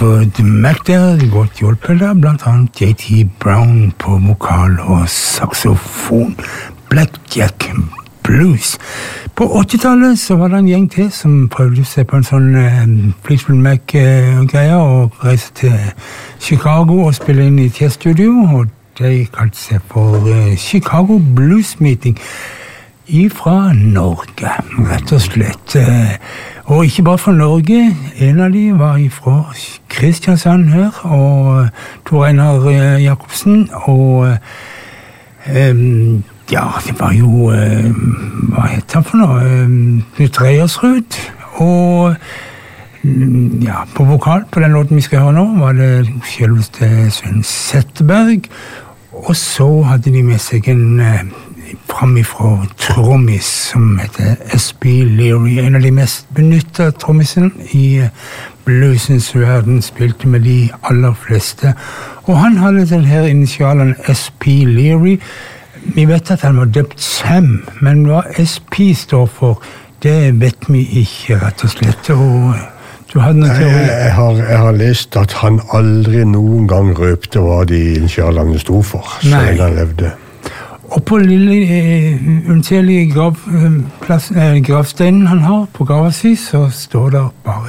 Fleetwood Mac der, godt hjulpet der, blant annet J.T. Brown på vokal og saxofon, Blackjack Blues. På 80-tallet så var det en gjeng til som prøvde seg på en sånn Fleetwood Mac-greie og reiste til Chicago og spille inn i T-studio, og de kalte seg for Chicago Blues Meeting ifra Norge, rett og slett. Og ikke bare fra Norge, en av de var ifra Kristiansand her, og Tor Einar Jakobsen, og ja, det var jo, hva heter han for noe? Knut Reiersrud, og ja, på vokal på den låten vi skal høre nå, var det selveste Sven Zetterberg, og så hadde de med seg en framifra trommis som heter S.P. Leary, en av de mest benyttede trommisen i bluesens verden, spilte med de aller fleste, og han hadde den her initialen S.P. Leary. Vi vet at han var døpt Sam, men hva SP står for, det vet vi ikke, rett og slett. Og du hadde noe teori? Jeg har lest at han aldri noen gang røpte hva de initialene stod for, så lenge han levde. Og på lille unnselige gravsteinen han har på grava si, så står det bare